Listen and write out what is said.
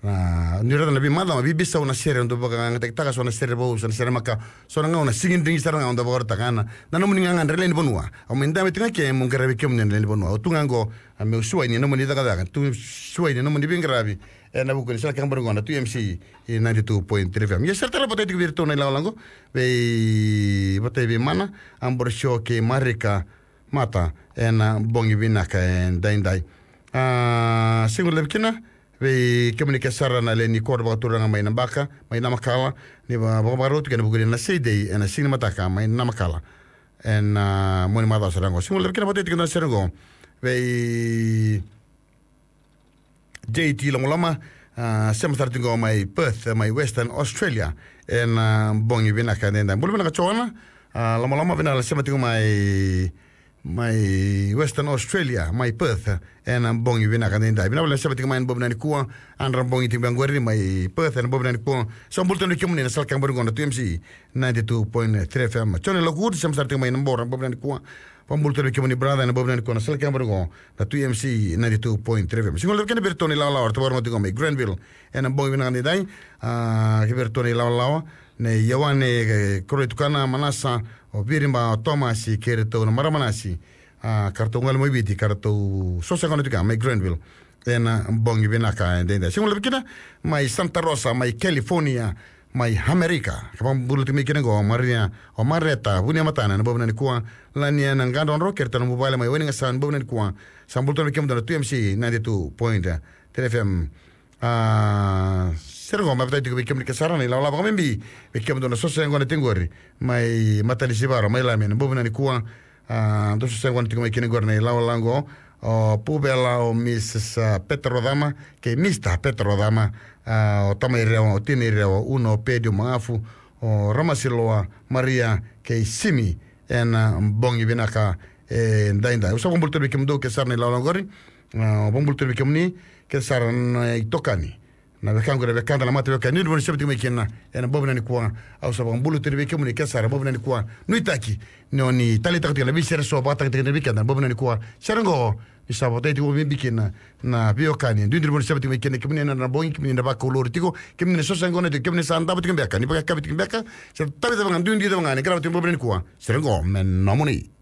Nira lebih mada bi bisa una serie untuk bagang tek taka sona serie bau sona serie maka sona ngau na singin ding sarang ngau bakor takana na no muninga ngan relen bonua o menda metinga ke mun karabi kem nen relen bonua o tungango ame suai ni no muni taka daga tu suai ni no muni bingarabi na buku ni sala kan bergona tu MC 92.3 FM ya serta la potete virtu na lawango be potete mana ambor show ke marika mata na bongi binaka en dai singur lebkina we kemunika sarana le ni korba turanga mai nambaka mai namakala ni ba baru tu kan buguri na seidei na sing mataka mai namakala en moni mada sarango singur lebkina potete kan sarango we JT lama sem startingo mai Perth mai Western Australia en bongi binaka nenda bulu binaka choana lama binala sem startingo mai Western Australia mai Perth en bongi binaka nenda binala sem startingo mai bobna ni kuwa andra bongi timbang gorri mai Perth en bobna ni kuwa so bulto ni kumni na salkan bergonda TMC 92.3 FM chone logur sem startingo mai nambor bobna ni kuwa pambulto ni kumni brada na bobna ni kuwa salkan bergonda da TMC 92.3 FM singol kan bertoni lawa orto bormo tigo mai Granville en bongi binaka nenda ke bertoni lawa ne yawane kroitukana manasa o birimba Tomasi kereto na maramanasi karto ngal mo biti karto sosa kono tika mai Granville ena bongi binaka denda singol bikina mai Santa Rosa mai California mai America kapam bulu timi kene go Maria o Mareta bunia matana na bobna ni kuwa lania na ngandon ro kerto no mobile mai weninga san bobna ni kuwa sambulto ni kemdo TMC 92.3 FM sergo ma pata tiku bikem kesarana ila la bagambi bikem do na sosa ngone tengori mai matali sibaro mai lamen bobna ni kuwa do sosa ngone tiku mai kene gorne ila lango o pubela o Mrs Petrodama ke Mr Petrodama o tamere o tinere o uno pedio mafu o Ramasiloa Maria ke Simi en bongi binaka ndainda usa bombulto bikem do kesarna ila langori bombulto bikem ni kesarna itokani na bekango de bekanda la mate bekani ni sebti me kenna ena bobna ni kwa au sabang bulu tirbe ke muni kesara bobna ni kwa nuitaki noni tali takti la bisere so bata takti ni bekanda bobna ni kwa serango isabote ti obi bikina na biokani ndir bon sebti me kenna ke muni na bongi ke muni na bakolor tiko ke muni so sangone ke muni sanda bati ke bekani baka kabiti ke beka se tabi de bangan dundi de bangan ke bobna ni kwa serango men nomoni